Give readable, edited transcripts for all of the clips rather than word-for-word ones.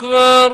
أكبر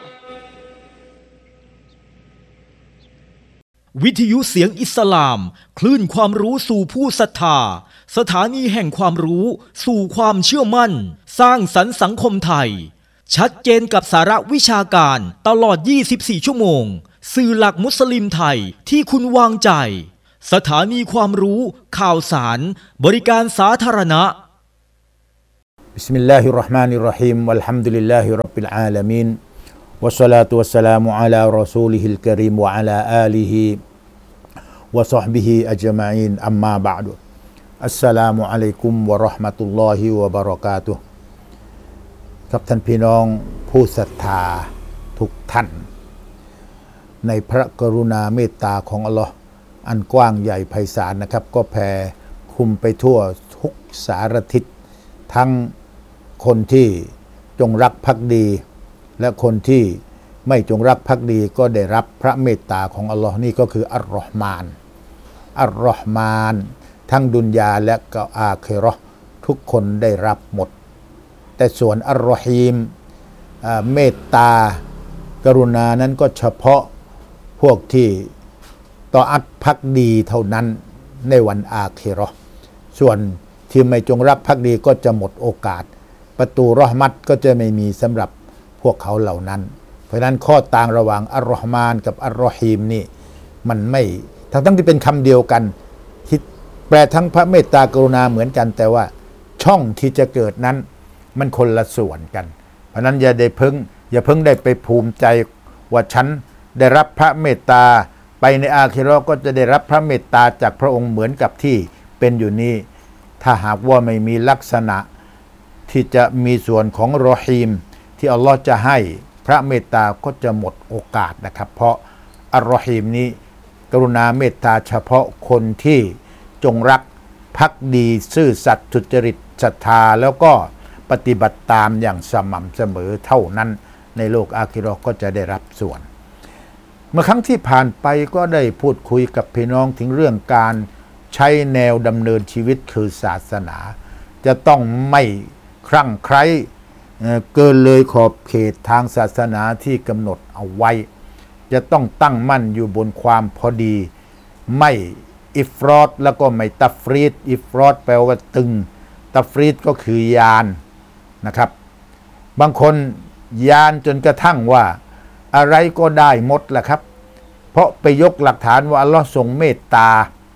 วิทยุเสียงอิสลามคลื่นความรู้สู่ผู้ศรัทธาสถานีแห่งความรู้สู่ความเชื่อมั่นสร้างสรรค์สังคมไทยชัดเจนกับสาระวิชาการตลอด24ชั่วโมงสื่อหลักมุสลิมไทยที่คุณวางใจสถานีความรู้ข่าวสารบริการสาธารณะบิสมิลลาฮิรเราะห์มานิรเราะฮีมวัลฮัมดุลิลลาฮิร็อบบิลอาลามีนวัสศอลาตุวัสสลามุอะลารอซูลิฮิลกะรีมวะอะลาอาลิฮิวะศอฮบิฮิอัจมะอีนอัมมาบะอ์ดุอัสสลามุอะลัยกุมวะเราะห์มะตุลลอฮิวะบะเราะกาตุฮ์ครับท่านพี่น้องผู้ศรัทธาทุกท่านในพระกรุณาเมตตาของอัลเลาะห์อันกว้างใหญ่ไพศาลนะครับก็แผ่คลุมไปทั่วทุกสารทิศทั้งคนที่จงรักภักดีและคนที่ไม่จงรักภักดีก็ได้รับพระเมตตาของอัลลอฮ์นี่ก็คืออัลเราะห์มานอัลเราะห์มานทั้งดุนยาและก็อาคิเราะห์ทุกคนได้รับหมดแต่ส่วนอัลรอฮีมเมตตากรุณานั้นก็เฉพาะพวกที่ต่ออัตภักดีเท่านั้นในวันอาคิเราะห์ส่วนที่ไม่จงรักภักดีก็จะหมดโอกาสประตูเราะห์มัตก็จะไม่มีสำหรับพวกเขาเหล่านั้นเพราะฉะนั้นข้อต่างระหว่างอัลเราะห์มานกับอัลรอฮีมนี่มันไม่ทั้งที่เป็นคำเดียวกันที่แปลทั้งพระเมตตากรุณาเหมือนกันแต่ว่าช่องที่จะเกิดนั้นมันคนละส่วนกันเพราะนั้นอย่าเพิ่งได้ไปภูมิใจว่าฉันได้รับพระเมตตาไปในอาคิเราะห์ก็จะได้รับพระเมตตาจากพระองค์เหมือนกับที่เป็นอยู่นี้ถ้าหากว่าไม่มีลักษณะที่จะมีส่วนของรอฮีมที่อัลลอฮ์จะให้พระเมตตาก็จะหมดโอกาสนะครับเพราะอัลรอฮีมนี้กรุณาเมตตาเฉพาะคนที่จงรักภักดีซื่อสัตย์สุจริตศรัทธาแล้วก็ปฏิบัติตามอย่างสม่ำเสมอเท่านั้นในโลกอาคิเราะห์ก็จะได้รับส่วนเมื่อครั้งที่ผ่านไปก็ได้พูดคุยกับพี่น้องถึงเรื่องการใช้แนวดำเนินชีวิตคือศาสนาจะต้องไม่คลั่งไคล้เกินเลยขอบเขตทางศาสนาที่กำหนดเอาไว้จะต้องตั้งมั่นอยู่บนความพอดีไม่อิฟรอตแล้วก็ไม่ตัฟรีดอิฟรอตแปลว่าตึงตัฟรีดก็คือยานนะครับบางคนยานจนกระทั่งว่าอะไรก็ได้หมดแหละครับเพราะไปยกหลักฐานว่าอัลลอฮ์ทรงเมตตา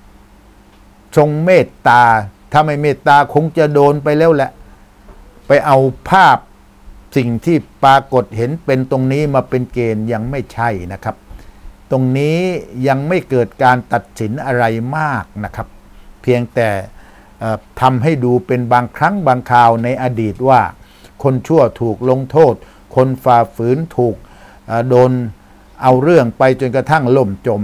ถ้าไม่เมตตาคงจะโดนไปแล้วแหละไปเอาภาพสิ่งที่ปรากฏเห็นเป็นตรงนี้มาเป็นเกณฑ์ยังไม่ใช่นะครับตรงนี้ยังไม่เกิดการตัดสินอะไรมากนะครับเพียงแต่ทำให้ดูเป็นบางครั้งบางคราวในอดีตว่าคนชั่วถูกลงโทษคนฝ่าฝืนถูกโดนเอาเรื่องไปจนกระทั่งล่มจม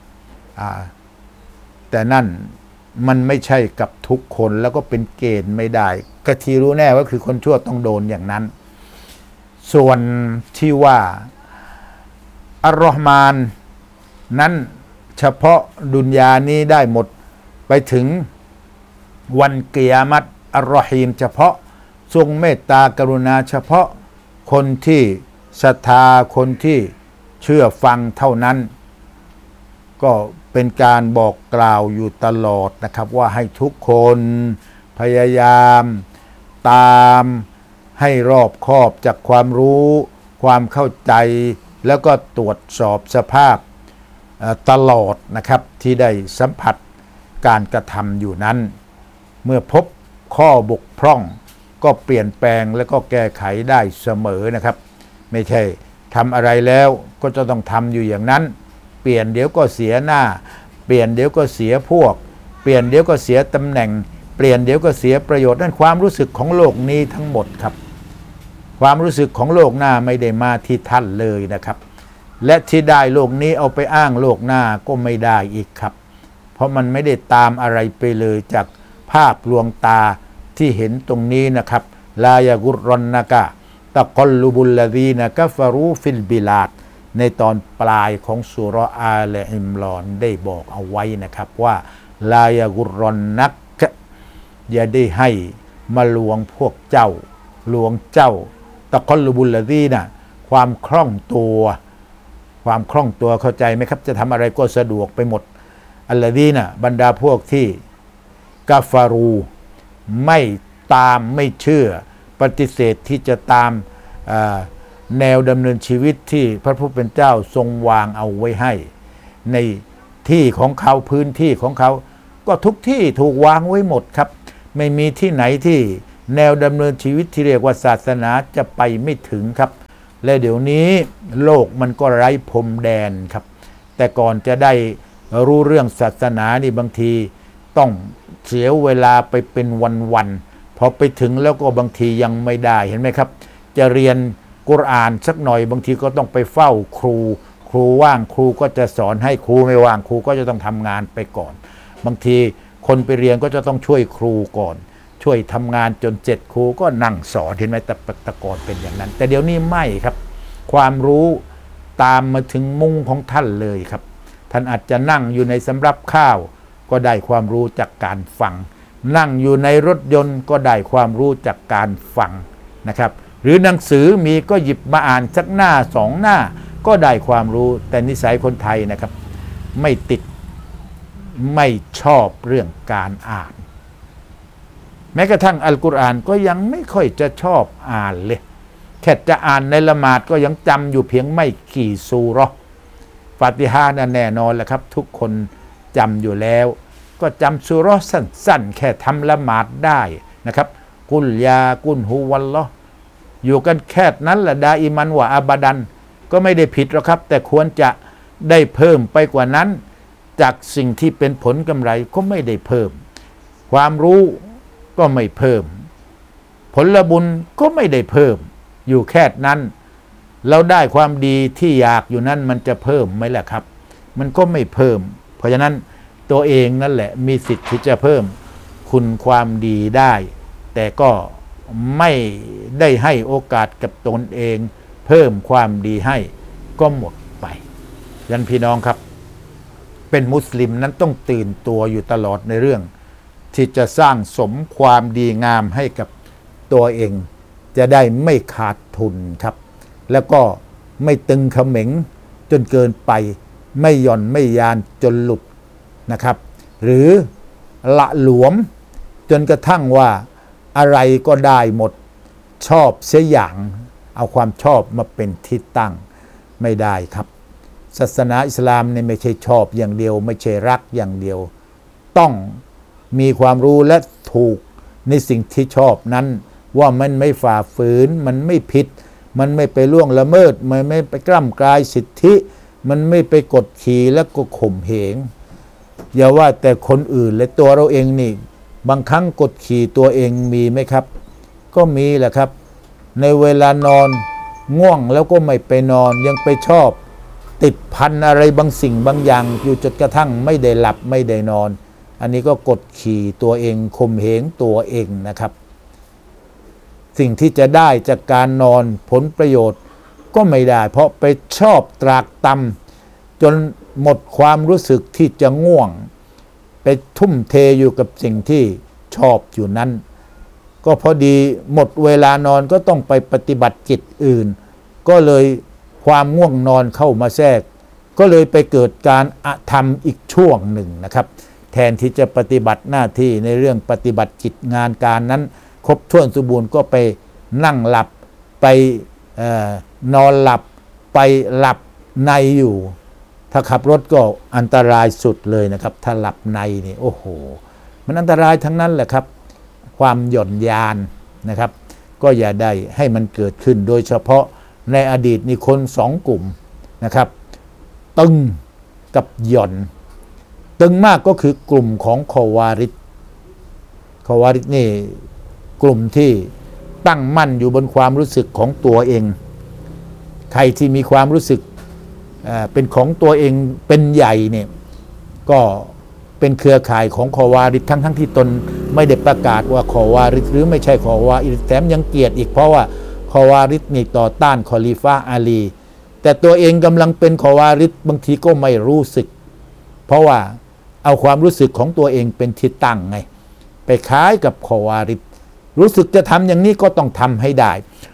แต่นั่นมันไม่ใช่กับทุกคนแล้วก็เป็นเกณฑ์ไม่ได้กะทีรู้แน่ว่าคือคนชั่วต้องโดนอย่างนั้นส่วนที่ว่าอัลเราะห์มานนั้นเฉพาะดุนยานี้ได้หมดไปถึงวันกิยามะฮ์อัลรอฮีมเฉพาะทรงเมตตากรุณาเฉพาะคนที่ศรัทธาคนที่เชื่อฟังเท่านั้นก็เป็นการบอกกล่าวอยู่ตลอดนะครับว่าให้ทุกคนพยายามตามให้รอบคอบจากความรู้ความเข้าใจแล้วก็ตรวจสอบสภาพตลอดนะครับที่ได้สัมผัสการกระทำอยู่นั้นเมื่อพบข้อบกพร่องก็เปลี่ยนแปลงแล้วก็แก้ไขได้เสมอนะครับไม่ใช่ทำอะไรแล้วก็จะต้องทำอยู่อย่างนั้นเปลี่ยนเดี๋ยวก็เสียหน้าเปลี่ยนเดี๋ยวก็เสียพวกเปลี่ยนเดี๋ยวก็เสียตำแหน่งเปลี่ยนเดี๋ยวก็เสียประโยชน์นั่นความรู้สึกของโลกนี้ทั้งหมดครับความรู้สึกของโลกหน้าไม่ได้มาที่ท่านเลยนะครับและที่ได้โลกนี้เอาไปอ้างโลกหน้าก็ไม่ได้อีกครับเพราะมันไม่ได้ตามอะไรไปเลยจากภาพลวงตาที่เห็นตรงนี้นะครับลายะกุรรอนนะกะตะกอลลุบุลลาดีนะกัฟรูฟิลบิลาดในตอนปลายของซูเราะห์อาลอิมรอนได้บอกเอาไว้นะครับว่าลายะกุรรอนนักอย่าได้ให้มาลวงพวกเจ้าลวงเจ้าตะกอลลุบุลลาดีนะความคล่องตัวเข้าใจไหมครับจะทำอะไรก็สะดวกไปหมดอัลลดีนะบรรดาพวกที่กาฟารูไม่ตามไม่เชื่อปฏิเสธที่จะตามแนวดำเนินชีวิตที่พระผู้เป็นเจ้าทรงวางเอาไว้ให้ในที่ของเขาพื้นที่ของเขาก็ทุกที่ถูกวางไว้หมดครับไม่มีที่ไหนที่แนวดำเนินชีวิตที่เรียกว่าศาสนาจะไปไม่ถึงครับและเดี๋ยวนี้โลกมันก็ไร้พรมแดนครับแต่ก่อนจะได้รู้เรื่องศาสนานี่บางทีต้องเสียเวลาไปเป็นวันๆพอไปถึงแล้วก็บางทียังไม่ได้เห็นไหมครับจะเรียนกุรอานสักหน่อยบางทีก็ต้องไปเฝ้าครูว่างครูก็จะสอนให้ครูไม่ว่างครูก็จะต้องทำงานไปก่อนบางทีคนไปเรียนก็จะต้องช่วยครูก่อนช่วยทำงานจนเสร็จครูก็นั่งสอนเห็นไหมแต่ก่อนเป็นอย่างนั้นแต่เดี๋ยวนี้ไม่ครับความรู้ตามมาถึงมุ้งของท่านเลยครับท่านอาจจะนั่งอยู่ในสำรับข้าวก็ได้ความรู้จากการฟังนั่งอยู่ในรถยนต์ก็ได้ความรู้จากการฟังนะครับหรือหนังสือมีก็หยิบมาอ่านสักหน้าสองหน้าก็ได้ความรู้แต่นิสัยคนไทยนะครับไม่ติดไม่ชอบเรื่องการอ่านแม้กระทั่งอัลกุรอานก็ยังไม่ค่อยจะชอบอ่านเลยแค่จะอ่านในละหมาดก็ยังจำอยู่เพียงไม่กี่ซูเราะห์ฟาติฮานั่นแน่นอนแหละครับทุกคนจำอยู่แล้วก็จำซูเราะห์สั้นๆแค่ทำละหมาดได้นะครับกุลยากุลฮุวัลลอฮ์อยู่กันแค่นั้นแหละดาอิมันวะอาบาดันก็ไม่ได้ผิดหรอกครับแต่ควรจะได้เพิ่มไปกว่านั้นจากสิ่งที่เป็นผลกำไรก็ไม่ได้เพิ่มความรู้ก็ไม่เพิ่มผลบุญก็ไม่ได้เพิ่มอยู่แค่นั้นเราได้ความดีที่อยากอยู่นั้นมันจะเพิ่มไหมล่ะครับมันก็ไม่เพิ่มเพราะฉะนั้นตัวเองนั่นแหละมีสิทธิ์ที่จะเพิ่มคุณความดีได้แต่ก็ไม่ได้ให้โอกาสกับตนเองเพิ่มความดีให้ก็หมดไปยันพี่น้องครับเป็นมุสลิมนั้นต้องตื่นตัวอยู่ตลอดในเรื่องที่จะสร้างสมความดีงามให้กับตัวเองจะได้ไม่ขาดทุนครับแล้วก็ไม่ตึงเขม็งจนเกินไปไม่หย่อนไม่ยานจนหลุดนะครับหรือละหลวมจนกระทั่งว่าอะไรก็ได้หมดชอบเสียอย่างเอาความชอบมาเป็นที่ตั้งไม่ได้ครับศาสนาอิสลามเนี่ยไม่ใช่ชอบอย่างเดียวไม่ใช่รักอย่างเดียวต้องมีความรู้และถูกในสิ่งที่ชอบนั้นว่ามันไม่ฝ่าฝืนมันไม่ผิดมันไม่ไปล่วงละเมิดมันไม่ไปกล้ำกลายสิทธิมันไม่ไปกดขี่และก็ข่มเหงอย่าว่าแต่คนอื่นและตัวเราเองนี่บางครั้งกดขี่ตัวเองมีไหมครับก็มีแหละครับในเวลานอนง่วงแล้วก็ไม่ไปนอนยังไปชอบติดพันอะไรบางสิ่งบางอย่างอยู่จนกระทั่งไม่ได้หลับไม่ได้นอนอันนี้ก็กดขี่ตัวเองข่มเหงตัวเองนะครับสิ่งที่จะได้จากการนอนผลประโยชน์ก็ไม่ได้เพราะไปชอบตรากตำจนหมดความรู้สึกที่จะง่วงไปทุ่มเทอยู่กับสิ่งที่ชอบอยู่นั้นก็พอดีหมดเวลานอนก็ต้องไปปฏิบัติกิจอื่นก็เลยความง่วงนอนเข้ามาแทรกก็เลยไปเกิดการอธรรมอีกช่วงหนึ่งนะครับแทนที่จะปฏิบัติหน้าที่ในเรื่องปฏิบัติกิจงานการนั้นครบถ้วนสมบูรณ์ก็ไปนั่งหลับไปนอนหลับไปหลับในอยู่ถ้าขับรถก็อันตรายสุดเลยนะครับถ้าหลับในนี่โอ้โหมันอันตรายทั้งนั้นแหละครับความหย่อนยานนะครับก็อย่าได้ให้มันเกิดขึ้นโดยเฉพาะในอดีตนี่คนสองกลุ่มนะครับตึงกับหย่อนตึงมากก็คือกลุ่มของคอวาริดนี่กลุ่มที่ตั้งมั่นอยู่บนความรู้สึกของตัวเองใครที่มีความรู้สึกเป็นของตัวเองเป็นใหญ่เนี่ยก็เป็นเครือข่ายของคอวาริดทั้งที่ตนไม่ได้ประกาศว่าคอวาริดหรือไม่ใช่คอวาริดแถมยังเกลียดอีกเพราะว่าคอวาริดนี่ต่อต้านคอลิฟะห์อาลีแต่ตัวเองกำลังเป็นคอวาริดบางทีก็ไม่รู้สึกเพราะว่าเอาความรู้สึกของตัวเองเป็นที่ตั้งไงไปคล้ายกับคอวาริดรู้สึกจะทำอย่างนี้ก็ต้องทำให้ได้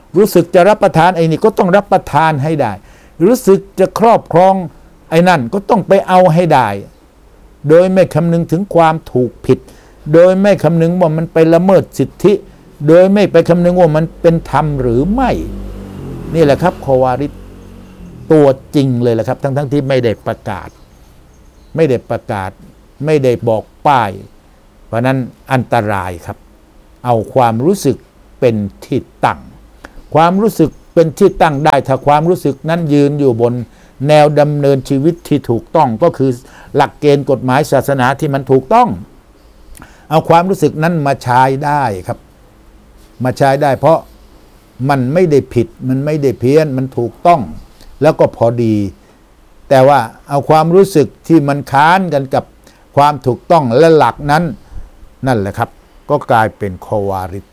รู้สึกจะรับประทานไอ้นี่ก็ต้องรับประทานให้ได้รู้สึกจะครอบครองไอ้นั่นก็ต้องไปเอาให้ได้โดยไม่คำนึงถึงความถูกผิดโดยไม่คำนึงว่ามันไปละเมิดสิทธิโดยไม่ไปคำนึงว่ามันเป็นธรรมหรือไม่นี่แหละครับคอวาริดตัวจริงเลยแหละครับทั้งที่ไม่ได้ประกาศไม่ได้บอกป้ายเพราะนั้นอันตรายครับเอาความรู้สึกเป็นที่ตั้งความรู้สึกเป็นที่ตั้งได้ถ้าความรู้สึกนั้นยืนอยู่บนแนวดำเนินชีวิตที่ถูกต้องก็คือหลักเกณฑ์กฎหมายศาสนาที่มันถูกต้องเอาความรู้สึกนั้นมาใช้ได้ครับมาใช้ได้เพราะมันไม่ได้ผิดมันไม่ได้เพี้ยนมันถูกต้องแล้วก็พอดีแต่ว่าเอาความรู้สึกที่มันค้านกันกับความถูกต้องและหลักนั้นนั่นแหละครับก็กลายเป็นข้อวาริด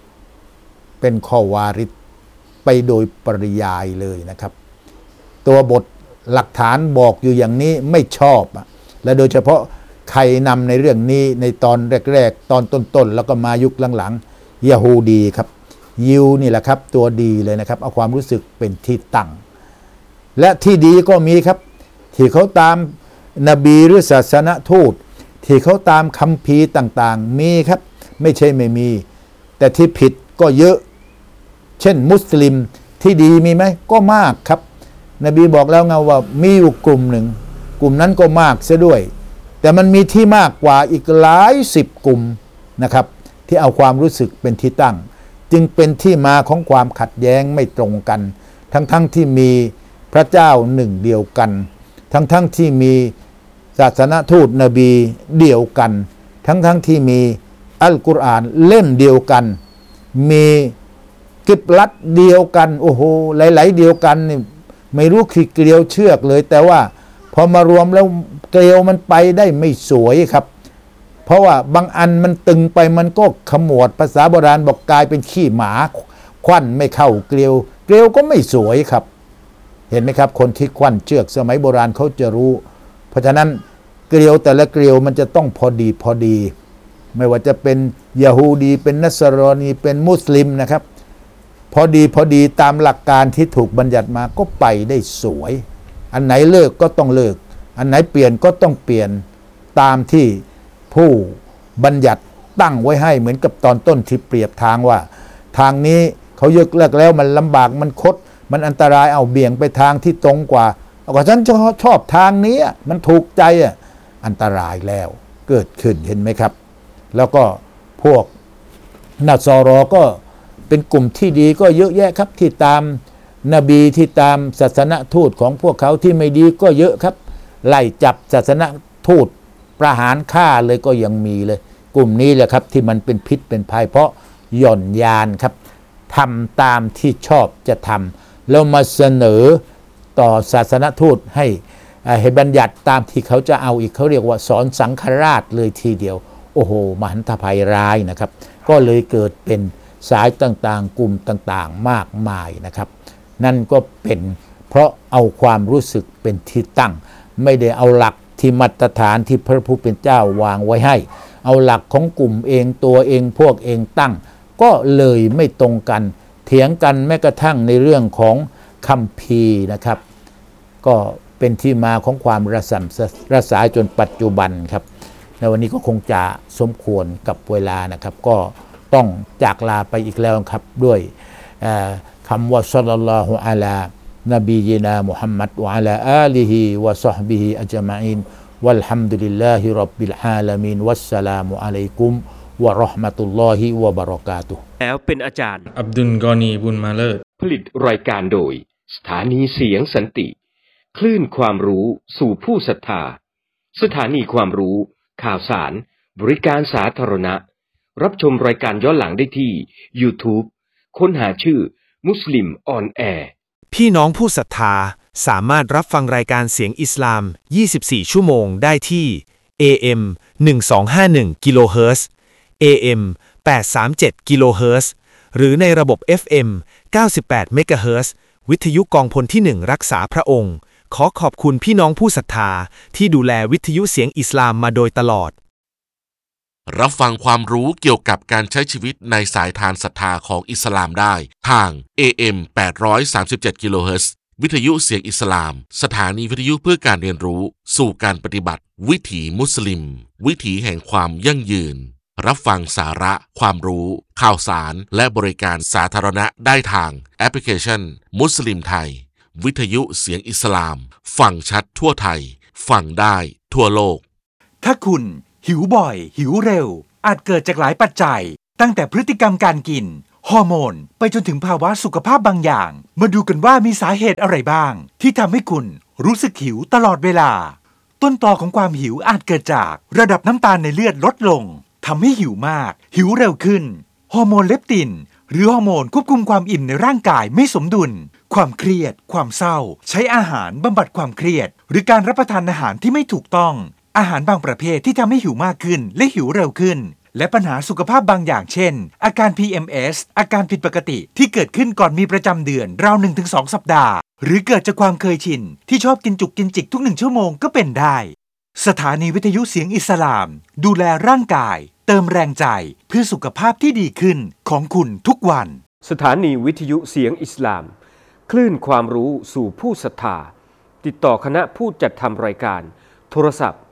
ไปโดยปริยายเลยนะครับตัวบทหลักฐานบอกอยู่อย่างนี้ไม่ชอบและโดยเฉพาะใครนำในเรื่องนี้ในตอนแรกๆตอนต้นๆแล้วก็มายุคหลังๆยะฮูดีครับยิวนี่แหละครับตัวดีเลยนะครับเอาความรู้สึกเป็นที่ตั้งและที่ดีก็มีครับที่เขาตามนบีหรือศาสนทูตที่เขาตามคัมภีร์ต่างๆมีครับไม่ใช่ไม่มีแต่ที่ผิดก็เยอะเช่นมุสลิมที่ดีมีไหมก็มากครับนบีบอกแล้วไงว่ามีอยู่กลุ่มหนึ่งกลุ่มนั้นก็มากซะด้วยแต่มันมีที่มากกว่าอีกหลายสิบกลุ่มนะครับที่เอาความรู้สึกเป็นที่ตั้งจึงเป็นที่มาของความขัดแย้งไม่ตรงกันทั้งที่มีพระเจ้าหนึ่งเดียวกันทั้งที่มีศาสนทูตนบีเดียวกันทั้งที่มีอัลกุรอานเล่มเดียวกันมีกิบลัดเดียวกันโอ้โหหลายๆเดียวกันนี่ไม่รู้ขี้เกลียวเชือกเลยแต่ว่าพอมารวมแล้วเกลียวมันไปได้ไม่สวยครับเพราะว่าบางอันมันตึงไปมันก็ขมวดภาษาโบราณบอกกลายเป็นขี้หมาควันไม่เข้าเกลียวก็ไม่สวยครับเห็นไหมครับคนที่ควันเชือกสมัยโบราณเขาจะรู้เพราะฉะนั้นเกลียวแต่ละเกลียวมันจะต้องพอดีไม่ว่าจะเป็นยะฮูดีเป็นนัสรอนีเป็นมุสลิมนะครับพอดีตามหลักการที่ถูกบัญญัติมาก็ไปได้สวยอันไหนเลิกก็ต้องเลิกอันไหนเปลี่ยนก็ต้องเปลี่ยนตามที่ผู้บัญญัติตั้งไว้ให้เหมือนกับตอนต้นที่เปรียบทางว่าทางนี้เขายกเลิกแล้วมันลำบากมันคดมันอันตรายเอาเบี่ยงไปทางที่ตรงกว่าก็ฉันชอบทางนี้มันถูกใจอันตรายแล้วเกิดขึ้นเห็นไหมครับแล้วก็พวกนัสรอก็เป็นกลุ่มที่ดีก็เยอะแยะครับที่ตามนบีที่ตามศาสนทูตของพวกเขาที่ไม่ดีก็เยอะครับไล่จับศาสนทูตประหารฆ่าเลยก็ยังมีเลยกลุ่มนี้แหละครับที่มันเป็นพิษเป็นภัยเพราะหย่อนยานครับทำตามที่ชอบจะทำแล้วมาเสนอต่อศาสนทูตให้บัญญัติตามที่เขาจะเอาอีกเขาเรียกว่าสอนสังฆราชเลยทีเดียวโอ้โหมหันตภัยร้ายนะครับก็เลยเกิดเป็นสายต่างๆกลุ่มต่างๆมากมายนะครับนั่นก็เป็นเพราะเอาความรู้สึกเป็นที่ตั้งไม่ได้เอาหลักที่มาตรฐานที่พระผู้เป็นเจ้าวางไว้ให้เอาหลักของกลุ่มเองตัวเองพวกเองตั้งก็เลยไม่ตรงกันเถียงกันแม้กระทั่งในเรื่องของคัมภีร์นะครับก็เป็นที่มาของความระสายจนปัจจุบันครับในวันนี้ก็คงจะสมควรกับเวลานะครับก็ต้องจากลาไปอีกแล้วครับด้วยคำว่าศ็อลลัลลอฮุอะลานบียินามุฮัมมัดวะอะลาอาลิฮิวะศอฮบิฮิอัจมัอีนวัลฮัมดุลิลลาฮิร็อบบิลอาลามีนวัสสลามุอะลัยกุมวะเราะห์มะตุลลอฮิวะบะเราะกาตุฮ์แล้วเป็นอาจารย์อับดุลกอนีบุญมาเลิศผลิตรายการโดยสถานีเสียงสันติคลื่นความรู้สู่ผู้ศรัทธาสถานีความรู้ข่าวสารบริการสาธารณะรับชมรายการย้อนหลังได้ที่ YouTube ค้นหาชื่อมุสลิมออนแอร์พี่น้องผู้ศรัทธาสามารถรับฟังรายการเสียงอิสลาม 24 ชั่วโมงได้ที่ AM 1251 กิโลเฮิรตซ์ AM 837 กิโลเฮิรตซ์หรือในระบบ FM 98 เมกะเฮิรตซ์วิทยุกองพลที่ 1 รักษาพระองค์ขอขอบคุณพี่น้องผู้ศรัทธาที่ดูแลวิทยุเสียงอิสลามมาโดยตลอดรับฟังความรู้เกี่ยวกับการใช้ชีวิตในสายทานศรัทธาของอิสลามได้ทาง AM 837 กิโลเฮิรตซ์วิทยุเสียงอิสลามสถานีวิทยุเพื่อการเรียนรู้สู่การปฏิบัติวิถีมุสลิมวิถีแห่งความยั่งยืนรับฟังสาระความรู้ข่าวสารและบริการสาธารณะได้ทางแอปพลิเคชันมุสลิมไทยวิทยุเสียงอิสลามฟังชัดทั่วไทยฟังได้ทั่วโลกถ้าคุณหิวบ่อยหิวเร็วอาจเกิดจากหลายปัจจัยตั้งแต่พฤติกรรมการกินฮอร์โมนไปจนถึงภาวะสุขภาพบางอย่างมาดูกันว่ามีสาเหตุอะไรบ้างที่ทำให้คุณรู้สึกหิวตลอดเวลาต้นตอของความหิวอาจเกิดจากระดับน้ำตาลในเลือดลดลงทำให้หิวมากหิวเร็วขึ้นฮอร์โมนเลปตินหรือฮอร์โมนควบคุมความอิ่มในร่างกายไม่สมดุลความเครียดความเศร้าใช้อาหารบำบัดความเครียดหรือการรับประทานอาหารที่ไม่ถูกต้องอาหารบางประเภทที่ทำให้หิวมากขึ้นและหิวเร็วขึ้นและปัญหาสุขภาพบางอย่างเช่นอาการ PMS อาการผิดปกติที่เกิดขึ้นก่อนมีประจำเดือนราว 1-2 สัปดาห์หรือเกิดจากความเคยชินที่ชอบกินจุกกินจิกทุก1 ชั่วโมงก็เป็นได้สถานีวิทยุเสียงอิสลามดูแลร่างกายเติมแรงใจเพื่อสุขภาพที่ดีขึ้นของคุณทุกวันสถานีวิทยุเสียงอิสลามคลื่นความรู้สู่ผู้ศรัทธาติดต่อคณะผู้จัดทำรายการโทรศัพท์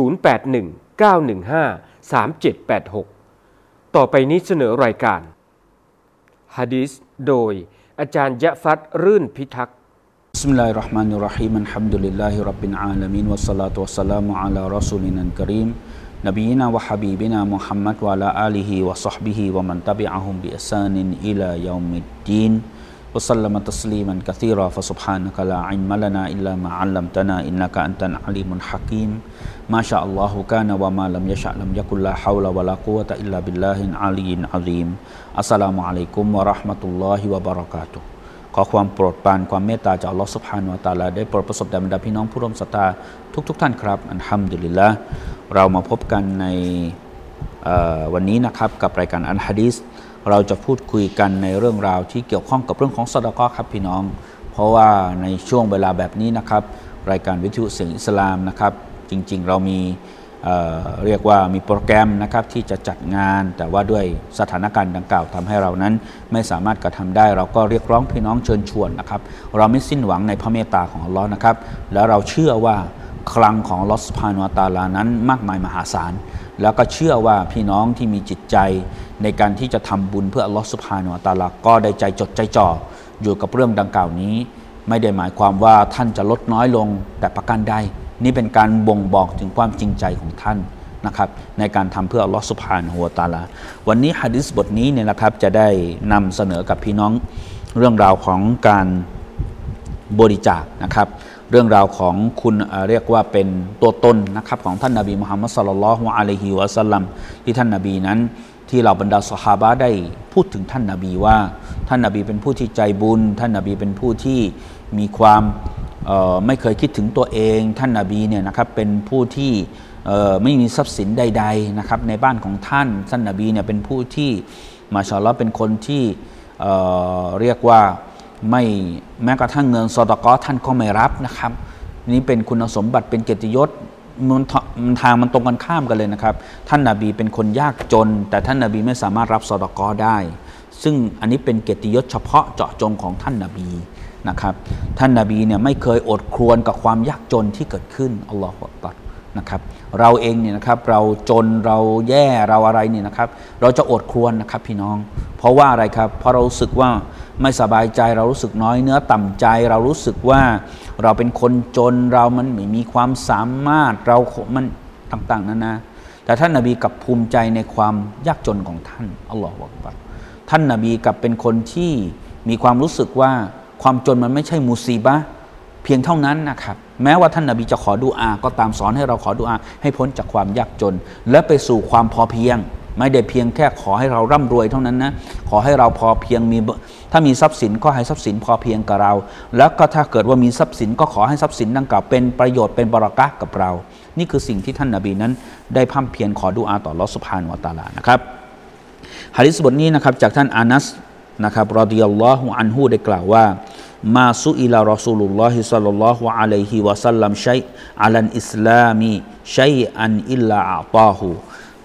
0819153786ต่อไปนี้เสนอรายการหะดีษโดยอาจารย์ยะฟัดรื่นพิทักษ์บิสมิลลาฮิรเราะห์มานิรเราะฮีมอัลฮัมดุลิลลาฮิร็อบบิลอาละมีนวัสศอลาตุวัสสลามุอะลารอซูลินัลกะรีมนบีนะวะฮะบีบินะมุฮัมมัดวะอะลาอาลิฮิวะศอฮบิฮิวะมันตะบิอะฮุมบิอิห์ซานินอิลายอมิดดีนوسلم تسليما كثيرا فسبحانك لا علم لنا إلا ما علمتنا إنك أنت العليم الحكيم ما شاء الله كان وما لم يشأ لم يكن لا حول ولا قوة إلا بالله العلي العظيم السلام عليكم ورحمة الله وبركاته ขอความโปรดปรานความเมตตาจากอัลลอฮฺซุบฮานะฮูวะตะอาลาได้โปรดประสบแด่บรรดาพี่น้องผู้ร่วมศรัทธาทุกท่านครับอัลฮัมดุลิลละห์เรามาพบกันในวันนี้นะครับกับรายการอัลฮะดีษเราจะพูดคุยกันในเรื่องราวที่เกี่ยวข้องกับเรื่องของซอดาเกาะห์ครับพี่น้องเพราะว่าในช่วงเวลาแบบนี้นะครับรายการวิทยุเสียงอิสลามนะครับจริงๆเรามีเรียกว่ามีโปรแกรมนะครับที่จะจัดงานแต่ว่าด้วยสถานการณ์ดังกล่าวทำให้เรานั้นไม่สามารถกระทำได้เราก็เรียกร้องพี่น้องเชิญชวนนะครับเราไม่สิ้นหวังในพระเมตตาของอัลลอฮ์นะครับแล้วเราเชื่อว่าคลังของอัลลอฮ์ซุบฮานะฮูวะตะอาลานั้นมากมายมหาศาลแล้วก็เชื่อว่าพี่น้องที่มีจิตใจในการที่จะทำบุญเพื่ออัลลอฮฺซุบฮานะฮูวะตะอาลาก็ได้ใจจดใจจ่ออยู่กับเรื่องดังกล่าวนี้ไม่ได้หมายความว่าท่านจะลดน้อยลงแต่ประการใดนี่เป็นการบ่งบอกถึงความจริงใจของท่านนะครับในการทำเพื่ออัลลอฮฺซุบฮานะฮูวะตะอาลาวันนี้หะดีษบทนี้เนี่ยนะครับจะได้นำเสนอกับพี่น้องเรื่องราวของการบริจาคนะครับเรื่องราวของคุณเรียกว่าเป็นตัวตนนะครับของท่านนบีมุฮัมมัดศ็อลลัลลอฮุอะลัยฮิวะซัลลัมที่ท่านนบีนั้นที่เหล่าบรรดาซอฮาบะห์ได้พูดถึงท่านนบีว่าท่านนบีเป็นผู้ที่ใจบุญท่านนบีเป็นผู้ที่มีความไม่เคยคิดถึงตัวเองท่านนบีเนี่ยนะครับเป็นผู้ที่ไม่มีทรัพย์สินใดๆนะครับในบ้านของท่านนบีเนี่ยเป็นผู้ที่มาชาอัลลอฮ์เป็นคนที่เรียกว่าไม่แม้กระทั่งเงินซอดาเกาะห์ท่านก็ไม่รับนะครับนี่เป็นคุณสมบัติเป็นเกียรติยศทางมันตรงกันข้ามกันเลยนะครับท่านนบีเป็นคนยากจนแต่ท่านนบีไม่สามารถรับซอดาเกาะห์ได้ซึ่งอันนี้เป็นเกียรติยศเฉพาะเจาะจงของท่านนบีนะครับท่านนบีเนี่ยไม่เคยอดครวญกับความยากจนที่เกิดขึ้นอัลลอฮฺอักบัรนะครับเราเองเนี่ยนะครับเราจนเราแย่เราอะไรเนี่ยนะครับเราจะอดครวญนะครับพี่น้องเพราะว่าอะไรครับเพราะเรารู้สึกว่าไม่สบายใจเรารู้สึกน้อยเนื้อต่ำใจเรารู้สึกว่าเราเป็นคนจนเรามันไม่มีความสามารถเรามันต่างๆนั่นนะแต่ท่านนบีกลับภูมิใจในความยากจนของท่านอัลลอฮฺอักบัรท่านนบีกลับเป็นคนที่มีความรู้สึกว่าความจนมันไม่ใช่มุซีบะห์เพียงเท่านั้นนะครับแม้ว่าท่านนบีจะขอดุอาก็ตามสอนให้เราขอดุอาให้พ้นจากความยากจนและไปสู่ความพอเพียงไม่ได้เพียงแค่ขอให้เราร่ำรวยเท่านั้นนะขอให้เราพอเพียงมีถ้ามีทรัพย์สินก็ให้ทรัพย์สินพอเพียงกับเราแล้วก็ถ้าเกิดว่ามีทรัพย์สินก็ขอให้ทรัพย์สินดังกล่าวเป็นประโยชน์เป็นบารอกะห์กับเรานี่คือสิ่งที่ท่านนบีนั้นได้พร่ำเพียรขอดุอาต่ออัลเลาะห์ซุบฮานะฮูวะตะอาลานะครับหะดีษบทนี้นะครับจากท่านอานัสนะครับรอฎิยัลลอฮุอันฮุได้กล่าวว่ามาซุอิลารอซูลุลลอฮิศ็อลลัลลอฮุอะลัยฮิวะซัลลัมชัยอะลันอิสลามีชัยอันอิลลาอะตาฮู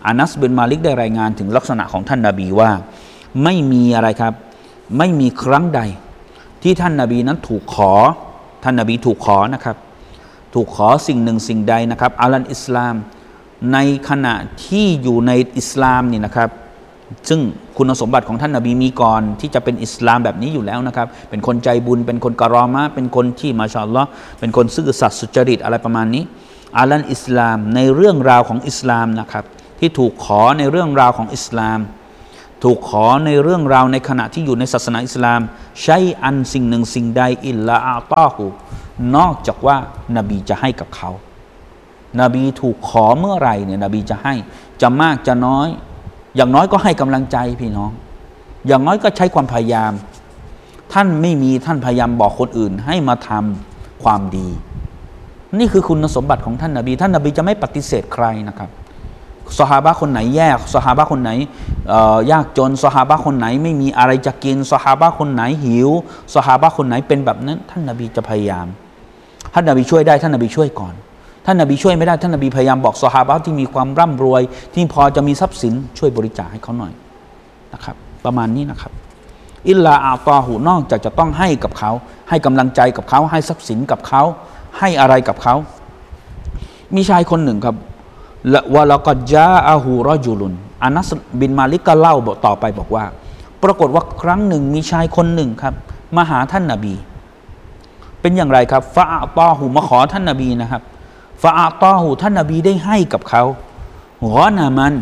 อานัสบินมาลิกได้รายงานถึงลักษณะของท่านนบีว่าไม่มีอะไรครับไม่มีครั้งใดที่ท่านนบีนั้นถูกขอท่านนบีถูกขอนะครับถูกขอสิ่งหนึ่งสิ่งใดนะครับอัลอิสลามในขณะที่อยู่ในอิสลามนี่นะครับซึ่งคุณสมบัติของท่านนบีมีก่อนที่จะเป็นอิสลามแบบนี้อยู่แล้วนะครับเป็นคนใจบุญเป็นคนกะรอมะเป็นคนที่มาชาอัลลอฮ์เป็นคนซื่อสัตย์สุจริตอะไรประมาณนี้อัลอิสลามในเรื่องราวของอิสลามนะครับที่ถูกขอในเรื่องราวของอิสลามถูกขอในเรื่องราวในขณะที่อยู่ในศาสนาอิสลามใช้อันสิ่งหนึ่งสิ่งใดอิลลาอาตอฮูนอกจากว่านบีจะให้กับเขานบีถูกขอเมื่อไหร่เนี่ยนบีจะให้จะมากจะน้อยอย่างน้อยก็ให้กำลังใจพี่น้องอย่างน้อยก็ใช้ความพยายามท่านไม่มีท่านพยายามบอกคนอื่นให้มาทำความดีนี่คือคุณสมบัติของท่านนบีท่านนบีจะไม่ปฏิเสธใครนะครับซอฮาบะห์คนไหนแย่ซอฮาบะห์คนไหนยากจนซอฮาบะห์คนไหนไม่มีอะไรจะกินซอฮาบะห์คนไหนหิวซอฮาบะห์คนไหนเป็นแบบนั้นท่านนบีจะพยายามท่านนบีช่วยได้ท่านนบีช่วยก่อนท่านนบีช่วยไม่ได้ท่านนบีพยายามบอกซอฮาบะห์ที่มีความร่ำรวยที่พอจะมีทรัพย์สินช่วยบริจาคให้เขาหน่อยนะครับประมาณนี้นะครับอิลลาอาตอฮูนอกจากจะต้องให้กับเขาให้กำลังใจกับเขาให้ทรัพย์สินกับเขาให้อะไรกับเขามีชายคนหนึ่งครับวะละกัดจาอะฮูรอจุลุนอานัสบินมาลิกก็เล่าต่อไปบอกว่าปรากฏว่าครั้งหนึ่งมีชายคนหนึ่งครับมาหาท่านนบีเป็นอย่างไรครับฟะอะตอฮูมาขอท่านนบีนะครับฟะอะตอฮูท่านนบีได้ให้กับเขากอนามัน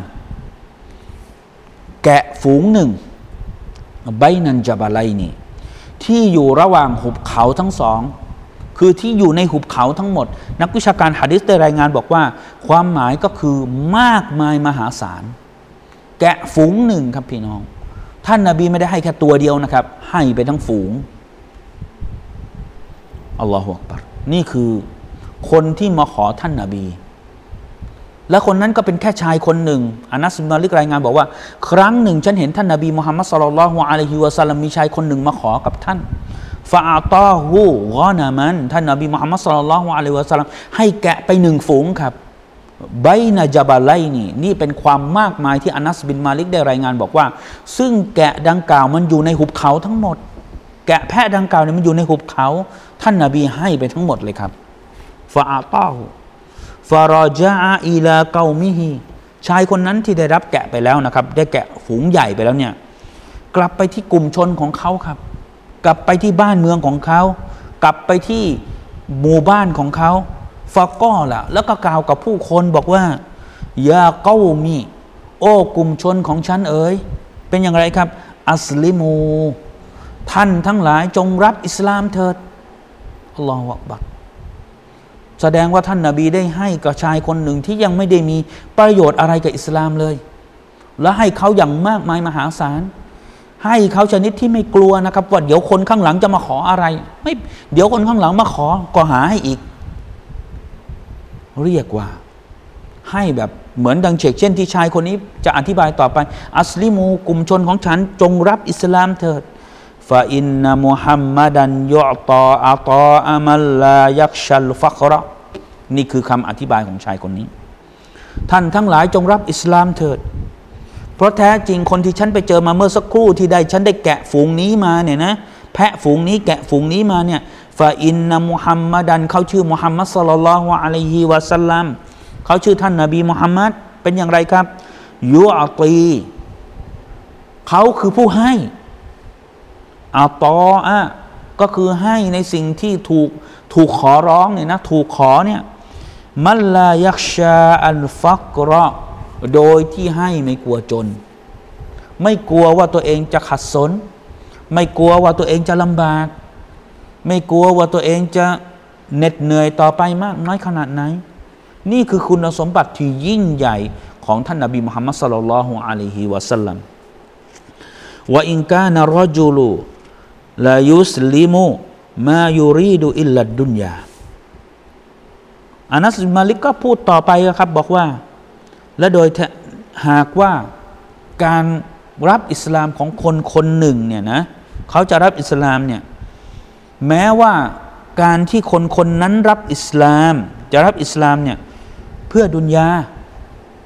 แกะฝูงหนึ่งไบนันจาบะไลนีที่อยู่ระหว่างหุบเขาทั้งสองคือที่อยู่ในหุบเขาทั้งหมดนักวิชาการหะดีษได้รายงานบอกว่าความหมายก็คือมากมายมหาศาลแกะฝูงหนึ่งครับพี่น้องท่านนบีไม่ได้ให้แค่ตัวเดียวนะครับให้ไปทั้งฝูงอัลลอฮฺอักบัรนี่คือคนที่มาขอท่านนบีและคนนั้นก็เป็นแค่ชายคนหนึ่งอานัสบินมาลิกรายงานบอกว่าครั้งหนึ่งฉันเห็นท่านนบีมุฮัมมัดศ็อลลัลลอฮุอะลัยฮิวะซัลลัมมีชายคนหนึ่งมาขอกับท่านฟาอาตอฮูกอนามันท่านนบีมุฮัมมัดศ็อลลัลลอฮุอะลัยฮิวะซัลลัมให้แกะไปหนึ่งฝูงครับไบนะจาบะไลนีนี่เป็นความมากมายที่อานัสบินมาลิกได้รายงานบอกว่าซึ่งแกะดังกล่าวมันอยู่ในหุบเขาทั้งหมดแกะแพะดังกล่าวเนี่ยมันอยู่ในหุบเขาท่านนบีให้ไปทั้งหมดเลยครับฟาอาตอฮูฟารอจาอิลาเกามิฮีชายคนนั้นที่ได้รับแกะไปแล้วนะครับได้แกะฝูงใหญ่ไปแล้วเนี่ยกลับไปที่กลุ่มชนของเขาครับกลับไปที่บ้านเมืองของเขากลับไปที่หมู่บ้านของเขาฟาก้อละแล้วก็กล่าวกับผู้คนบอกว่ายาเกามีโอ้กลุ่มชนของฉันเอ๋ยเป็นอย่างไรครับอัสลิมูท่านทั้งหลายจงรับอิสลามเถิดอัลลอฮฺอักบัรแสดงว่าท่านนบีได้ให้กับชายคนหนึ่งที่ยังไม่ได้มีประโยชน์อะไรกับอิสลามเลยและให้เขาอย่างมากมายมหาศาลให้เขาชนิดที่ไม่กลัวนะครับว่าเดี๋ยวคนข้างหลังจะมาขออะไรไม่เดี๋ยวคนข้างหลังมาขอก็หาให้อีกเรียกว่าให้แบบเหมือนดังเช่นที่ชายคนนี้จะอธิบายต่อไปอัสลิมูกลุ่มชนของฉันจงรับอิสลามเถิดฟาอินนะมุฮัมมัดันยุอตออะตออะมัลลายักชัลฟักเราะห์นี่คือคำอธิบายของชายคนนี้ท่านทั้งหลายจงรับอิสลามเถิดเพราะแท้จริงคนที่ฉันไปเจอมาเมื่อสักครู่ที่ได้ฉันได้แกะฝูงนี้มาเนี่ยนะแพะฝูงนี้แกะฝูงนี้มาเนี่ยฟาอินนะมุฮัมมัดันเขาชื่อมุฮัมมัดศ็อลลัลลอฮุอะลัยฮิวะซัลลัมเขาชื่อท่านนบีมุฮัมมัดเป็นอย่างไรครับยุอตีเขาคือผู้ให้อาตออะก็คือให้ในสิ่งที่ถูกขอร้องเนี่ยนะถูกขอเนี่ยมัลลายักชาอัลฟักเราะห์โดยที่ให้ไม่กลัวจนไม่กลัวว่าตัวเองจะขัดสนไม่กลัวว่าตัวเองจะลำบากไม่กลัวว่าตัวเองจะเหน็ดเหนื่อยต่อไปมากน้อยขนาดไหนนี่คือคุณสมบัติที่ยิ่งใหญ่ของท่านนบีมุฮัมมัดศ็อลลัลลอฮุอะลัยฮิวะซัลลัมวะอินกานะรอจุลุลายุสลิมุมายูรีดูอิลลัดดุนยาอานัสบินมาลิกก็พูดต่อไปครับบอกว่าและโดยหากว่าการรับอิสลามของคนคนหนึ่งเนี่ยนะเขาจะรับอิสลามเนี่ยแม้ว่าการที่คนคนนั้นรับอิสลามจะรับอิสลามเนี่ยเพื่อดุนยาค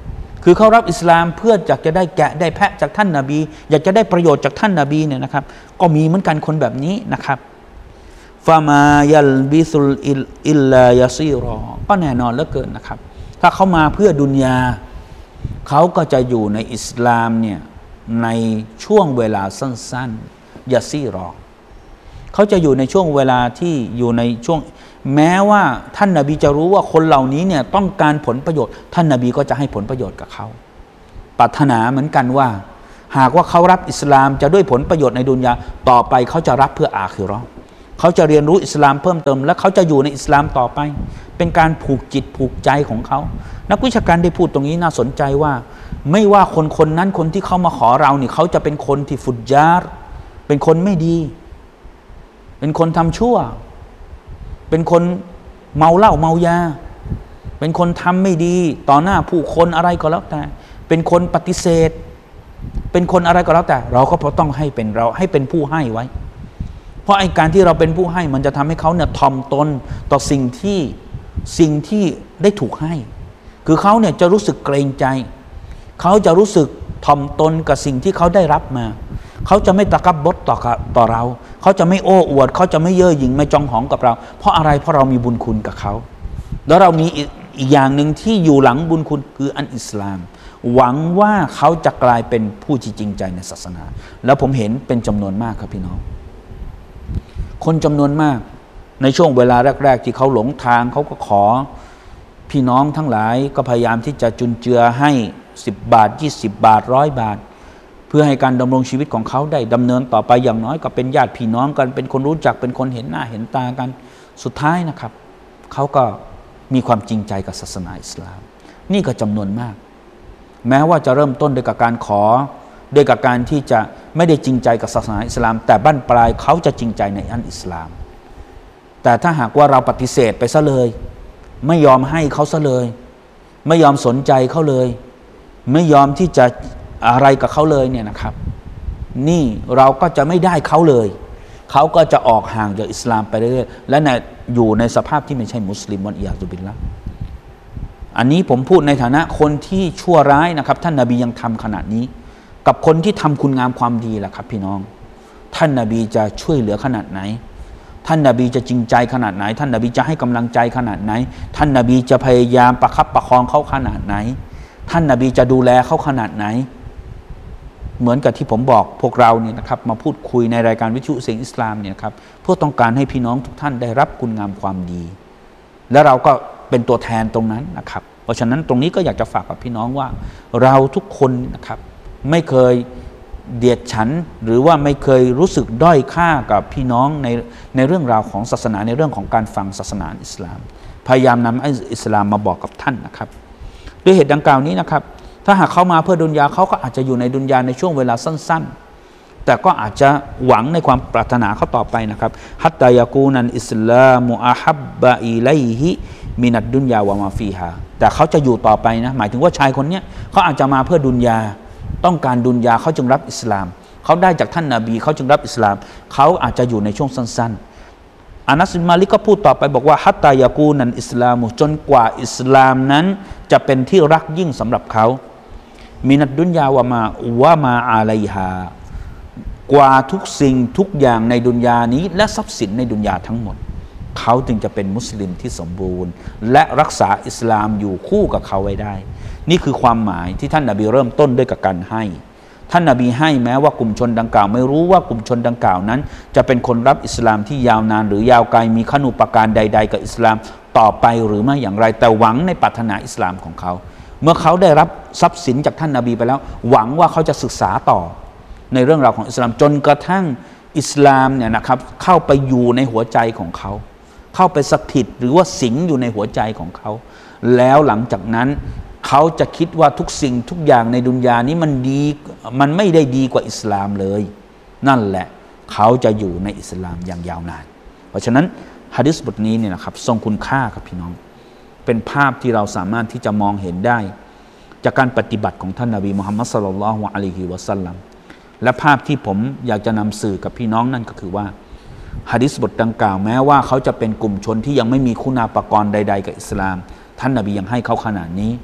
คือเขารับอิสลามเพื่ออยากจะได้แกะได้แพะจากท่านนบีอยากจะได้ประโยชน์จากท่านนบีเนี่ยนะครับก็มีเหมือนกันคนแบบนี้นะครับฟามายัลบิซุลอิลลายาซีรอก็แน่นอนเหลือเกินนะครับถ้าเขามาเพื่อดุนยาเขาก็จะอยู่ในอิสลามเนี่ยในช่วงเวลาสั้นๆยาซีรอเขาจะอยู่ในช่วงเวลาที่อยู่ในช่วงแม้ว่าท่านนบีจะรู้ว่าคนเหล่านี้เนี่ยต้องการผลประโยชน์ท่านนบีก็จะให้ผลประโยชน์กับเขาปรารถนาเหมือนกันว่าหากว่าเขารับอิสลามจะด้วยผลประโยชน์ในดุนยาต่อไปเขาจะรับเพื่ออาคิเราะห์เขาจะเรียนรู้อิสลามเพิ่มเติมและเขาจะอยู่ในอิสลามต่อไปเป็นการผูกจิตผูกใจของเขานักวิชาการได้พูดตรงนี้น่าสนใจว่าไม่ว่าคนนั้นคนที่เขามาขอเราเนี่ยเขาจะเป็นคนที่ฟุจญาร์เป็นคนไม่ดีเป็นคนทำชั่วเป็นคนเมาเหล้าเมายาเป็นคนทำไม่ดีต่อหน้าผู้คนอะไรก็แล้วแต่เป็นคนปฏิเสธเป็นคนอะไรก็แล้วแต่เราก็ต้องให้เป็นเราให้เป็นผู้ให้ไว้เพราะไอ้การที่เราเป็นผู้ให้มันจะทำให้เขาเนี่ยถ่อมตนต่อสิ่งที่ได้ถูกให้คือเขาเนี่ยจะรู้สึกเกรงใจเขาจะรู้สึกถ่อมตนกับสิ่งที่เขาได้รับมาเขาจะไม่ตะกับบดต่อเราเขาจะไม่โอ้อวดเขาจะไม่เย่อหยิ่งไม่จองหองกับเราเพราะอะไรเพราะเรามีบุญคุณกับเขาแล้วเรามีอีกอย่างหนึ่งที่อยู่หลังบุญคุณคืออันอิสลามหวังว่าเขาจะกลายเป็นผู้ที่จริงใจในศาสนาแล้วผมเห็นเป็นจำนวนมากครับพี่น้องคนจำนวนมากในช่วงเวลาแรกๆที่เขาหลงทางเขาก็ขอพี่น้องทั้งหลายก็พยายามที่จะจุนเจือให้10 บาท20 บาท100 บาทเพื่อให้การดำรงชีวิตของเขาได้ดำเนินต่อไปอย่างน้อยก็เป็นญาติพี่น้องกันเป็นคนรู้จักเป็นคนเห็นหน้าเห็นตากันสุดท้ายนะครับเขาก็มีความจริงใจกับศาสนาอิสลามนี่ก็จำนวนมากแม้ว่าจะเริ่มต้นด้วยกับการขอด้วยกับการที่จะไม่ได้จริงใจกับศาสนาอิสลามแต่บั้นปลายเขาจะจริงใจในอันอิสลามแต่ถ้าหากว่าเราปฏิเสธไปซะเลยไม่ยอมให้เขาซะเลยไม่ยอมสนใจเขาเลยไม่ยอมที่จะอะไรกับเขาเลยเนี่ยนะครับนี่เราก็จะไม่ได้เขาเลยเขาก็จะออกห่างจากอิสลามไปเรื่อยๆและอยู่ในสภาพที่ไม่ใช่มุสลิมวันอิยาซุบิลละห์อันนี้ผมพูดในฐานะคนที่ชั่วร้ายนะครับท่านนบียังทำขนาดนี้กับคนที่ทำคุณงามความดีล่ะครับพี่น้องท่านนบีจะช่วยเหลือขนาดไหนท่านนบีจะจริงใจขนาดไหนท่านนบีจะให้กำลังใจขนาดไหนท่านนบีจะพยายามประคับประคองเขาขนาดไหนท่านนบีจะดูแลเขาขนาดไหนเหมือนกับที่ผมบอกพวกเราเนี่ยนะครับมาพูดคุยในรายการวิทยุเสียงอิสลามเนี่ยครับเพื่อต้องการให้พี่น้องทุกท่านได้รับคุณงามความดีและเราก็เป็นตัวแทนตรงนั้นนะครับเพราะฉะนั้นตรงนี้ก็อยากจะฝากกับพี่น้องว่าเราทุกคนนะครับไม่เคยเดียดฉันหรือว่าไม่เคยรู้สึกด้อยค่ากับพี่น้องในเรื่องราวของศาสนาในเรื่องของการฟังศาสนาอิสลามพยายามนำอิสลามมาบอกกับท่านนะครับด้วยเหตุดังกล่าวนี้นะครับถ้าหากเขามาเพื่อดุนยาเขาก็อาจจะอยู่ในดุนยาในช่วงเวลาสั้นๆแต่ก็อาจจะหวังในความปรารถนาเขาต่อไปนะครับฮัตตายากูนันอิสลามุอาฮับบะอิไลฮิมินัดดุนยาวะมาฟีฮาแต่เขาจะอยู่ต่อไปนะหมายถึงว่าชายคนนี้เขาอาจจะมาเพื่อดุนยาต้องการดุนยาเขาจึงรับอิสลามเขาได้จากท่านนบีเขาจึงรับอิสลามเขาอาจจะอยู่ในช่วงสั้นๆอานัสบินมาลิกก็พูดต่อไปบอกว่าฮัตตายากูนันอิสลามุจนกว่าอิสลามนั้นจะเป็นที่รักยิ่งสำหรับเขามินัดดุนยาวะมาอาลัยฮากว่าทุกสิ่งทุกอย่างในดุนยานี้และทรัพย์สินในดุนยาทั้งหมดเขาจึงจะเป็นมุสลิมที่สมบูรณ์และรักษาอิสลามอยู่คู่กับเขาไว้ได้นี่คือความหมายที่ท่านนบีเริ่มต้นด้วยกับการให้ท่านนบีให้แม้ว่ากลุ่มชนดังกล่าวไม่รู้ว่ากลุ่มชนดังกล่าวนั้นจะเป็นคนรับอิสลามที่ยาวนานหรือยาวไกลมีคุณูปการใดๆกับอิสลามต่อไปหรือไม่อย่างไรแต่หวังในปรารถนาอิสลามของเขาเมื่อเขาได้รับทรัพย์สินจากท่านนบีไปแล้วหวังว่าเขาจะศึกษาต่อในเรื่องราวของอิสลามจนกระทั่งอิสลามเนี่ยนะครับเข้าไปอยู่ในหัวใจของเขาเข้าไปสถิตหรือว่าสิงอยู่ในหัวใจของเขาแล้วหลังจากนั้นเขาจะคิดว่าทุกสิ่งทุกอย่างในดุนยานี้มันไม่ได้ดีกว่าอิสลามเลยนั่นแหละเขาจะอยู่ในอิสลามอย่างยาวนานเพราะฉะนั้นหะดีษบทนี้เนี่ยนะครับทรงคุณค่าครับพี่น้องเป็นภาพที่เราสามารถที่จะมองเห็นได้จากการปฏิบัติของท่านนบีมุฮัมมัดศ็อลลัลลอฮุอะลัยฮิวะซัลลัมและภาพที่ผมอยากจะนำสื่อกับพี่น้องนั่นก็คือว่าหะดีษบทดังกล่าวแม้ว่าเขาจะเป็นกลุ่มชนที่ยังไม่มีคุณาภกรใดๆกับอิสลามท่านนบียังให้เขาขนาดนี้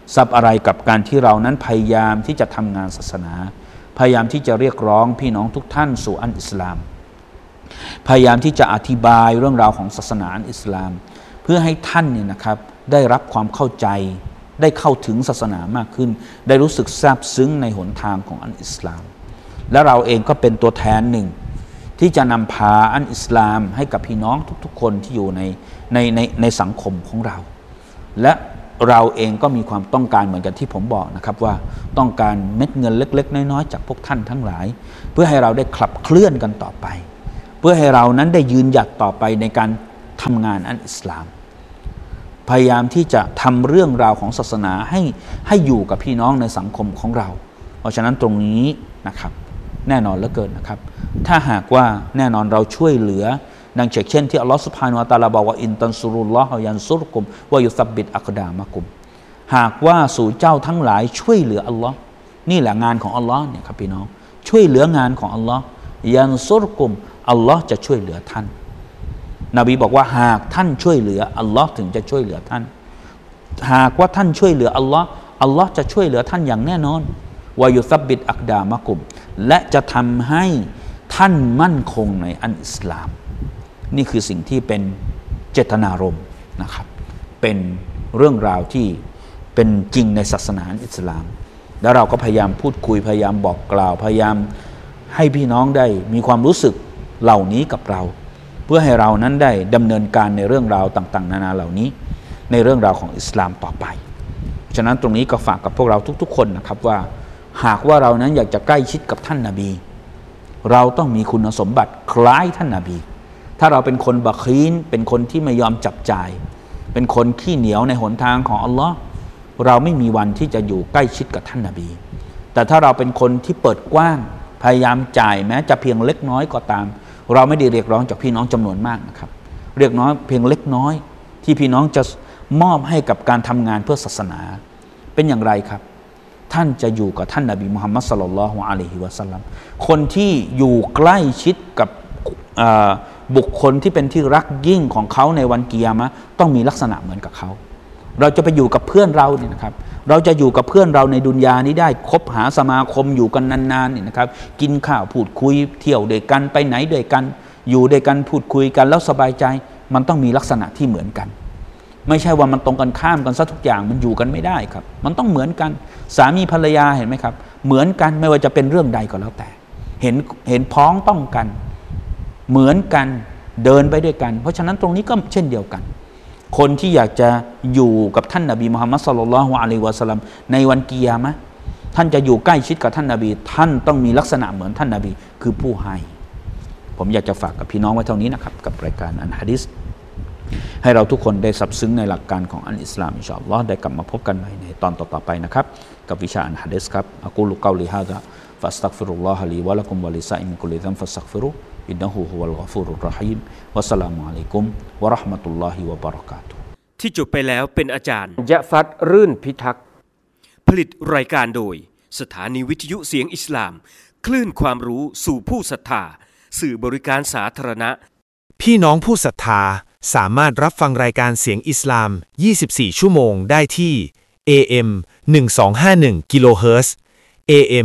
ทรัพย์อะไรกับการที่เรานั้นพยายามที่จะทำงานศาสนาพยายามที่จะเรียกร้องพี่น้องทุกท่านสู่อันอิสลามพยายามที่จะอธิบายเรื่องราวของศาสนาอันอิสลามเพื่อให้ท่านเนี่ยนะครับได้รับความเข้าใจได้เข้าถึงศาสนามากขึ้นได้รู้สึกซาบซึ้งในหนทางของอันอิสลามและเราเองก็เป็นตัวแทนหนึ่งที่จะนำพาอันอิสลามให้กับพี่น้องทุกๆคนที่อยู่ในสังคมของเราและเราเองก็มีความต้องการเหมือนกันที่ผมบอกนะครับว่าต้องการเม็ดเงินเล็กๆน้อยๆจากพวกท่านทั้งหลายเพื่อให้เราได้ขับเคลื่อนกันต่อไปเพื่อให้เรานั้นได้ยืนหยัดต่อไปในการทำงานอันอิสลามพยายามที่จะทำเรื่องราวของศาสนาให้อยู่กับพี่น้องในสังคมของเราเพราะฉะนั้นตรงนี้นะครับแน่นอนเหลือเกินนะครับถ้าหากว่าแน่นอนเราช่วยเหลือดังเช่นที่อัลลอฮฺซุบฮานะฮูวะตะอาลาบอกว่าอินตันซุรุลลอฮฺยันซุรกุมวะยุซับบิตอักดามะกุมหากว่าสู่เจ้าทั้งหลายช่วยเหลืออัลลอฮ์นี่แหละงานของอัลลอฮ์เนี่ยครับพี่น้องช่วยเหลืองานของอัลลอฮ์ยันซุรกุมอัลลอฮ์จะช่วยเหลือท่านนบีบอกว่าหากท่านช่วยเหลืออัลลอฮ์ถึงจะช่วยเหลือท่านหากว่าท่านช่วยเหลืออัลลอฮ์อัลลอฮ์จะช่วยเหลือท่านอย่างแน่นอนวายุซับบิตอักดามะกุมและจะทำให้ท่านมั่นคงในอันอิสลามนี่คือสิ่งที่เป็นเจตนารมณ์นะครับเป็นเรื่องราวที่เป็นจริงในศาสนาอิสลามแล้วเราก็พยายามพูดคุยพยายามบอกกล่าวพยายามให้พี่น้องได้มีความรู้สึกเหล่านี้กับเราเพื่อให้เรานั้นได้ดำเนินการในเรื่องราวต่างๆนานาเหล่านี้ในเรื่องราวของอิสลามต่อไปฉะนั้นตรงนี้ก็ฝากกับพวกเราทุกๆคนนะครับว่าหากว่าเรานั้นอยากจะใกล้ชิดกับท่านนบีเราต้องมีคุณสมบัติคล้ายท่านนบีถ้าเราเป็นคนบัคีนเป็นคนที่ไม่ยอมจับจ่ายเป็นคนขี้เหนียวในหนทางของอัลลอฮ์เราไม่มีวันที่จะอยู่ใกล้ชิดกับท่านนบีแต่ถ้าเราเป็นคนที่เปิดกว้างพยายามจ่ายแม้จะเพียงเล็กน้อยก็ตามเราไม่ได้เรียกร้องจากพี่น้องจำนวนมากนะครับเรียกน้อยเพียงเล็กน้อยที่พี่น้องจะมอบให้กับการทำงานเพื่อศาสนาเป็นอย่างไรครับท่านจะอยู่กับท่านนบีมุฮัมมัดศ็อลลัลลอฮุอะลัยฮิวะซัลลัมคนที่อยู่ใกล้ชิดกับบุคคลที่เป็นที่รักยิ่งของเขาในวันกิยามะห์ต้องมีลักษณะเหมือนกับเขาเราจะไปอยู่กับเพื่อนเราเนี่ยนะครับเราจะอยู่กับเพื่อนเราในดุนยานี้ได้คบหาสมาคมอยู่กันนานๆเนี่ยนะครับกินข้าวพูดคุยเที่ยวด้วยกันไปไหนด้วยกันอยู่ด้วยกันพูดคุยกันแล้วสบายใจมันต้องมีลักษณะที่เหมือนกันไม่ใช่ว่ามันตรงกันข้ามกันซะทุกอย่างมันอยู่กันไม่ได้ครับมันต้องเหมือนกันสามีภรรยาเห็นไหมครับเหมือนกันไม่ว่าจะเป็นเรื่องใดก็แล้วแต่เห็นพ้องต้องกันเหมือนกันเดินไปด้วยกันเพราะฉะนั้นตรงนี้ก็เช่นเดียวกันคนที่อยากจะอยู่กับท่านนบีมุฮัมมัดศ็อลลัลลอฮุอะลัยฮิวะซัลลัมในวันกิยามะห์ท่านจะอยู่ใกล้ชิดกับท่านนบีท่านต้องมีลักษณะเหมือนท่านนบีคือผู้ให้ผมอยากจะฝากกับพี่น้องไว้เท่านี้นะครับกับรายการอันฮะดิษให้เราทุกคนได้ซับซึ้งในหลักการของอันอิสลามอินชาอัลลอฮ์ได้กลับมาพบกันใหม่ในตอนต่อๆไปนะครับกับวิชาอันฮะดิษครับอะกูลุกอลิฮาซาฟัสตัฆฟิรุลลอฮะลีวะละกุมวะลิซาอิมินกุลิซัมฟัสตัฆฟิรุอินนะฮูฮุวัลฆอฟูรุรเราะฮีมวัสสลามุอะลัยกุมวะเราะห์มะตุลลอฮิวะบะเราะกาตุฮ์ที่จบไปแล้วเป็นอาจารย์ยะฟัดรื่นพิทักษ์ผลิตรายการโดยสถานีวิทยุเสียงอิสลามคลื่นความรู้สู่ผู้ศรัทธาสื่อบริการสาธารณะพี่น้องผู้ศรัทธาสามารถรับฟังรายการเสียงอิสลาม24ชั่วโมงได้ที่ AM 1251กิโลเฮิรตซ์ AM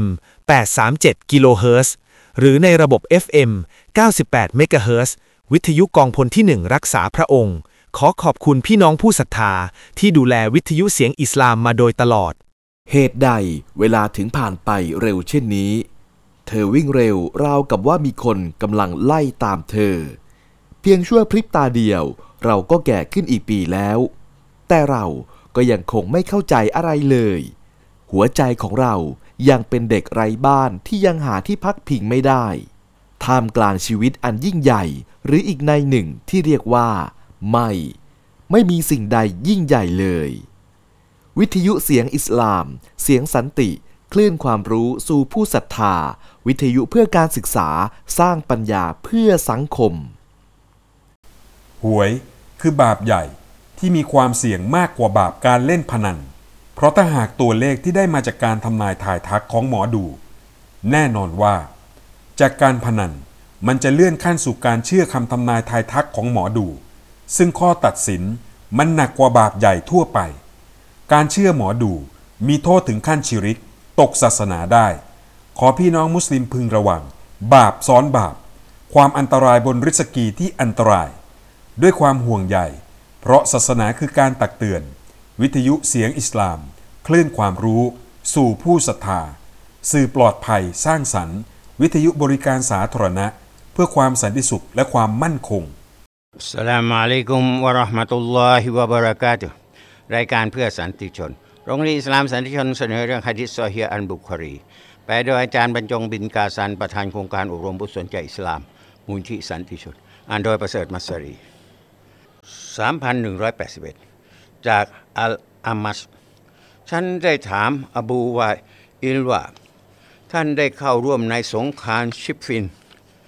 837กิโลเฮิรตซ์หรือในระบบ FM 98เมกะเฮิรตซ์วิทยุกองพลที่1รักษาพระองค์ขอขอบคุณพี่น้องผู้ศรัทธาที่ดูแลวิทยุเสียงอิสลามมาโดยตลอดเหตุใดเวลาถึงผ่านไปเร็วเช่นนี้เธอวิ่งเร็วราวกับว่ามีคนกำลังไล่ตามเธอเพียงชั่วพริบตาเดียวเราก็แก่ขึ้นอีกปีแล้วแต่เราก็ยังคงไม่เข้าใจอะไรเลยหัวใจของเรายังเป็นเด็กไร้บ้านที่ยังหาที่พักพิงไม่ได้ท่ามกลางชีวิตอันยิ่งใหญ่หรืออีกในหนึ่งที่เรียกว่าไม่มีสิ่งใดยิ่งใหญ่เลยวิทยุเสียงอิสลามเสียงสันติคลื่นความรู้สู่ผู้ศรัทธาวิทยุเพื่อการศึกษาสร้างปัญญาเพื่อสังคมหวยคือบาปใหญ่ที่มีความเสี่ยงมากกว่าบาปการเล่นพนันเพราะถ้าหากตัวเลขที่ได้มาจากการทำนายทายทักของหมอดูแน่นอนว่าจากการพนันมันจะเลื่อนขั้นสู่การเชื่อคำทำนายทายทักของหมอดูซึ่งข้อตัดสินมันหนักกว่าบาปใหญ่ทั่วไปการเชื่อหมอดูมีโทษถึงขั้นชิริกตกศาสนาได้ขอพี่น้องมุสลิมพึงระวังบาปซ้อนบาปความอันตรายบนริสกีที่อันตรายด้วยความห่วงใยเพราะศาสนาคือการตักเตือนวิทยุเสียงอิสลามคลื่นความรู้สู่ผู้ศรัทธาสื่อปลอดภัยสร้างสรรค์วิทยุบริการสาธารณะเพื่อความสันติสุขและความมั่นคงอัสสลามุอะลัยกุมวะเราะห์มะตุลลอฮิวะบะเราะกาตุฮ์รายการเพื่อสันติชนโรงเรียนอิสลามสันติชนเสนอเรื่องหะดีษซอฮีฮ์อันบุคอรีแปลโดยอาจารย์บรรจงบินกาซันประธานโครงการอบรมผู้สนใจอิสลามมูลที่สันติชนอ่านโดยประเสริฐมัสรี 3181 จากอัลอามัสฉันได้ถามอบูวาอิลว่าท่านได้เข้าร่วมในสงครามชิฟฟิน